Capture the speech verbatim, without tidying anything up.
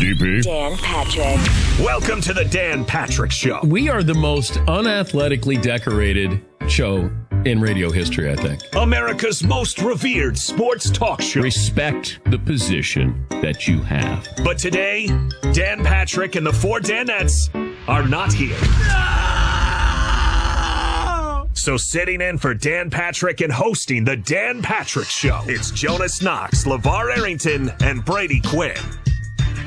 D P. Dan Patrick. Welcome to the Dan Patrick Show. We are the most unathletically decorated show in radio history, I think. America's most revered sports talk show. Respect the position that you have. But today, Dan Patrick and the four Danettes are not here. So sitting in for Dan Patrick and hosting the Dan Patrick Show, it's Jonas Knox, LeVar Arrington, and Brady Quinn.